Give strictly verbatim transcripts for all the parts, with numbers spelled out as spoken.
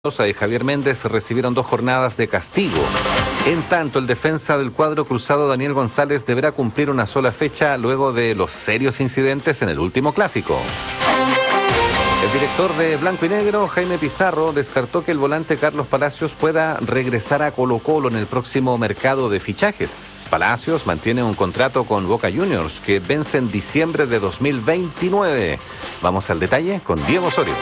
y Javier Méndez recibieron dos jornadas de castigo. En tanto, el defensa del cuadro cruzado Daniel González deberá cumplir una sola fecha luego de los serios incidentes en el último clásico. El director de Blanco y Negro, Jaime Pizarro, descartó que el volante Carlos Palacios pueda regresar a Colo-Colo en el próximo mercado de fichajes. Palacios mantiene un contrato con Boca Juniors que vence en diciembre de dos mil veintinueve. Vamos al detalle con Diego Osorio.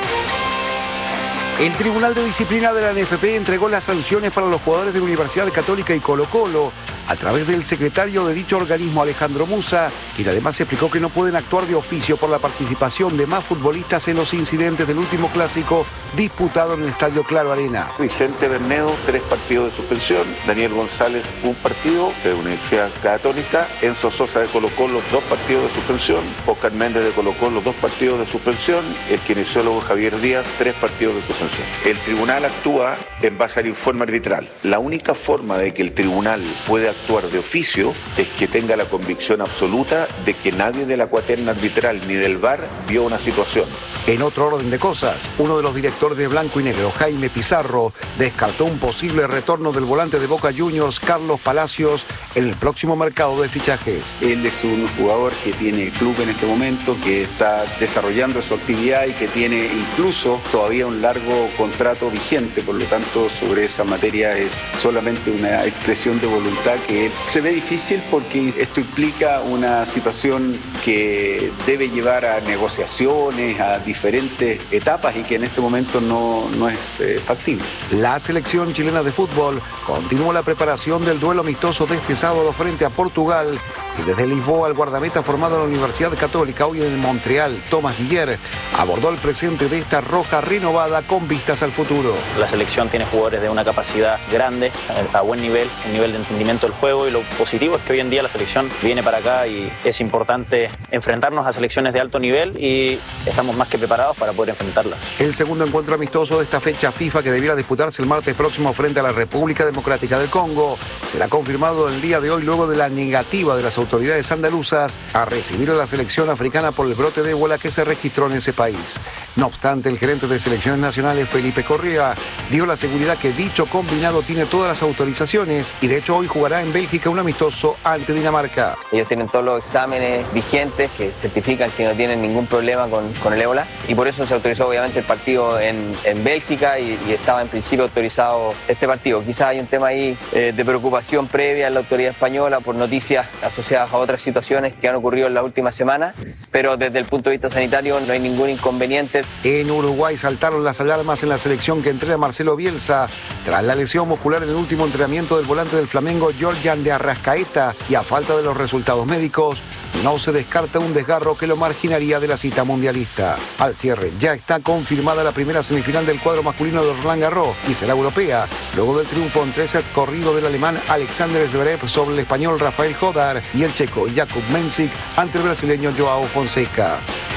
El Tribunal de Disciplina de la N F P entregó las sanciones para los jugadores de la Universidad Católica y Colo-Colo a través del secretario de dicho organismo, Alejandro Musa, quien además explicó que no pueden actuar de oficio por la participación de más futbolistas en los incidentes del último clásico disputado en el Estadio Claro Arena. Vicente Bernedo, tres partidos de suspensión. Daniel González, un partido de la Universidad Católica. Enzo Sosa de Colo-Colo, dos partidos de suspensión. Oscar Méndez de Colo-Colo, dos partidos de suspensión. El kinesiólogo Javier Díaz, tres partidos de suspensión. El tribunal actúa en base al informe arbitral. La única forma de que el tribunal pueda actuar de oficio es que tenga la convicción absoluta de que nadie de la cuaterna arbitral ni del V A R vio una situación. En otro orden de cosas, uno de los directores de Blanco y Negro, Jaime Pizarro, descartó un posible retorno del volante de Boca Juniors, Carlos Palacios, en el próximo mercado de fichajes. Él es un jugador que tiene club en este momento, que está desarrollando su actividad y que tiene incluso todavía un largo contrato vigente, por lo tanto sobre esa materia es solamente una expresión de voluntad que se ve difícil porque esto implica una situación que debe llevar a negociaciones, a diferentes etapas y que en este momento no, no es eh, factible. La selección chilena de fútbol continúa la preparación del duelo amistoso de este sábado frente a Portugal y desde Lisboa el guardameta formado en la Universidad Católica, hoy en Montreal, Tomás Guiller, abordó el presente de esta roja renovada con vistas al futuro. La selección tiene jugadores de una capacidad grande, a buen nivel, un nivel de entendimiento del juego, y lo positivo es que hoy en día la selección viene para acá y es importante enfrentarnos a selecciones de alto nivel y estamos más que preparados para poder enfrentarla. El segundo encuentro amistoso de esta fecha FIFA, que debiera disputarse el martes próximo frente a la República Democrática del Congo, será confirmado el día de hoy luego de la negativa de las autoridades andaluzas a recibir a la selección africana por el brote de ébola que se registró en ese país. No obstante, el gerente de selecciones nacionales, Felipe Correa, dio la seguridad que dicho combinado tiene todas las autorizaciones y de hecho hoy jugará en Bélgica un amistoso ante Dinamarca. Ellos tienen todos los exámenes vigentes que certifican que no tienen ningún problema con, con el ébola y por eso se autorizó obviamente el partido en, en Bélgica y, y estaba en principio autorizado este partido. Quizás hay un tema ahí eh, de preocupación previa en la autoridad española por noticias asociadas a otras situaciones que han ocurrido en la última semana, pero desde el punto de vista sanitario no hay ningún inconveniente. En Uruguay saltaron las alarmas en la selección que entrena Marcelo Bielsa tras la lesión muscular en el último entrenamiento del volante del Flamengo, Georgian de Arrascaeta, y a falta de los resultados médicos no se descarta un desgarro que lo marginaría de la cita mundialista. Al cierre ya está confirmada la primera semifinal del cuadro masculino de Roland Garros y será europea, luego del triunfo en tres sets corrido del alemán Alexander Zverev sobre el español Rafael Jodar y el checo Jakub Mensik ante el brasileño Joao Fonseca.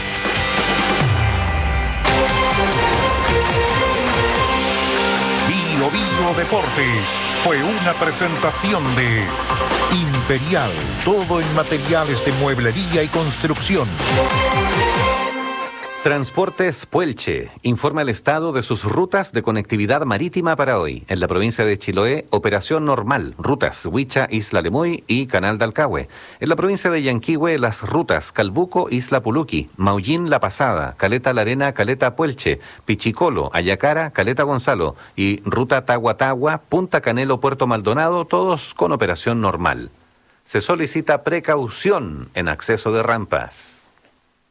Bio Bio Deportes fue una presentación de Imperial, todo en materiales de mueblería y construcción. Transportes Puelche informa el estado de sus rutas de conectividad marítima para hoy. En la provincia de Chiloé, operación normal, rutas Huicha, Isla Lemoy y Canal de Alcahue. En la provincia de Yanquihue, las rutas Calbuco, Isla Puluqui, Maullín, La Pasada, Caleta La Arena, Caleta Puelche, Pichicolo, Ayacara, Caleta Gonzalo y ruta Tahuatahua, Punta Canelo, Puerto Maldonado, todos con operación normal. Se solicita precaución en acceso de rampas.